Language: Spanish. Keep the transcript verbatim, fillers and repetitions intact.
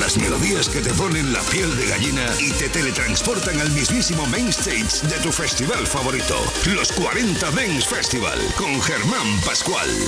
Las melodías que te ponen la piel de gallina y te teletransportan al mismísimo main stage de tu festival favorito. Los cuarenta Dance Festival con Germán Pascual.